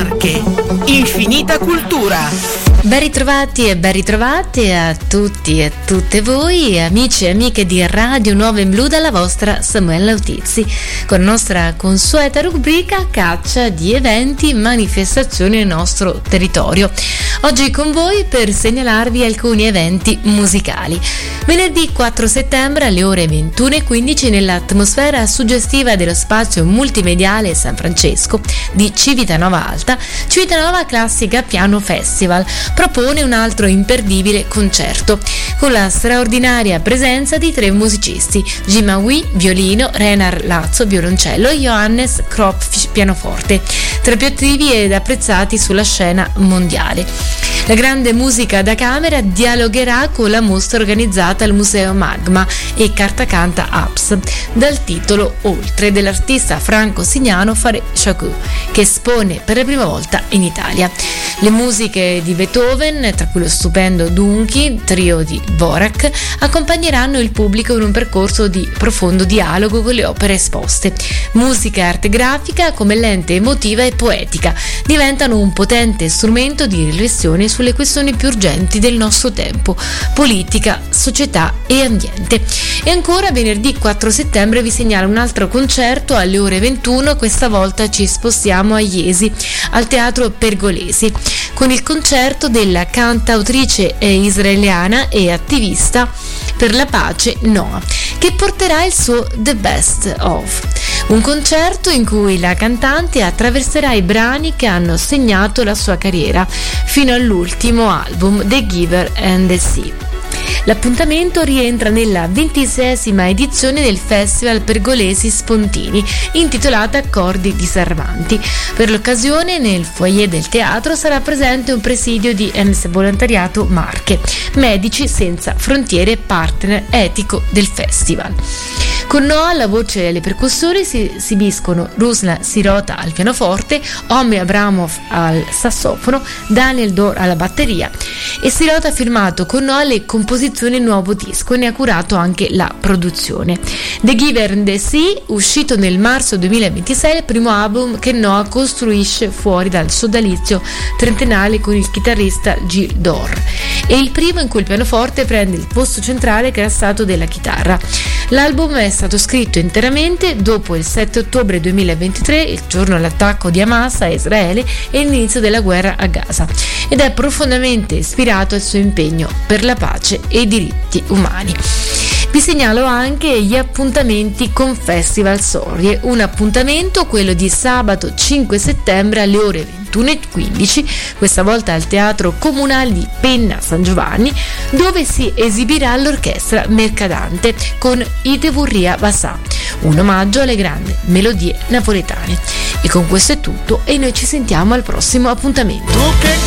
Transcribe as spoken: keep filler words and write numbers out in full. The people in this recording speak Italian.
Marche, infinita cultura. Ben ritrovati e ben ritrovate a tutti e tutte voi, amici e amiche di Radio Nuova in Blu, dalla vostra Samuella Autizzi, con la nostra consueta rubrica Caccia di eventi e manifestazioni nel nostro territorio. Oggi con voi per segnalarvi alcuni eventi musicali. Venerdì quattro settembre alle ore ventuno e quindici, nell'atmosfera suggestiva dello spazio multimediale San Francesco di Civitanova Alta, Civitanova Classica Piano Festival propone un altro imperdibile concerto con la straordinaria presenza di tre musicisti: Jima Wee, violino, Renar Lazzo, violoncello e Johannes Kropf, pianoforte, tra più attivi ed apprezzati sulla scena mondiale. La grande musica da camera dialogherà con la mostra organizzata al Museo Magma e Carta Canta Apps dal titolo Oltre, dell'artista Franco Signano Fare Chakou, che espone per la prima volta in Italia. Le musiche di Beethoven, tra cui lo stupendo Dunki, trio di Dvorak, accompagneranno il pubblico in un percorso di profondo dialogo con le opere esposte. Musica e arte grafica, come lente emotiva e poetica, diventano un potente strumento di riflessione sulle questioni più urgenti del nostro tempo: politica, società e ambiente. E ancora venerdì quattro settembre vi segnalo un altro concerto alle ore ventuno. Questa volta ci spostiamo a Iesi, al Teatro Pergolesi, con il concerto della cantautrice israeliana e attivista per la pace Noa, che porterà il suo The Best Of, un concerto in cui la cantante attraverserà i brani che hanno segnato la sua carriera fino all'ultimo album, The Giver and the Sea. L'appuntamento rientra nella ventiseiesima edizione del Festival Pergolesi Spontini, intitolata Accordi di Sarvanti. Per l'occasione, nel foyer del teatro sarà presente un presidio di M S Volontariato Marche, Medici Senza Frontiere, partner etico del festival. Con Noa alla voce e alle percussioni si esibiscono Ruslan Sirota al pianoforte, Omi Abramov al sassofono, Daniel Dor alla batteria, e Sirota ha firmato con Noa le composizioni del nuovo disco e ne ha curato anche la produzione. The Giver and the Sea, uscito nel marzo duemilaventisei, è il primo album che Noa costruisce fuori dal sodalizio trentennale con il chitarrista Gilles Dor, e il primo in cui il pianoforte prende il posto centrale che era stato della chitarra. L'album è stato scritto interamente dopo il sette ottobre duemilaventitré, il giorno dell'attacco di Hamas a Israele e l'inizio della guerra a Gaza, ed è profondamente ispirato al suo impegno per la pace e i diritti umani. Vi segnalo anche gli appuntamenti con Festival Sorie, un appuntamento, quello di sabato cinque settembre alle ore ventuno e quindici, questa volta al Teatro Comunale di Penna San Giovanni, dove si esibirà l'orchestra Mercadante con Itevurria Basà, un omaggio alle grandi melodie napoletane. E con questo è tutto, e noi ci sentiamo al prossimo appuntamento.